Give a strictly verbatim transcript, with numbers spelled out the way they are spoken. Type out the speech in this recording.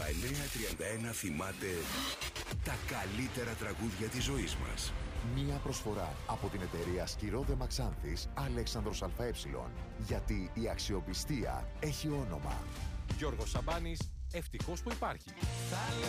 εννιά τριάντα ένα θυμάται τα καλύτερα τραγούδια της ζωής μας. Μία προσφορά από την εταιρεία Σκυρόδε Μαξάνθης Αλέξανδρος ΑΕ. Γιατί η αξιοπιστία έχει όνομα. Γιώργος Σαμπάνης, ευτυχώς που υπάρχει.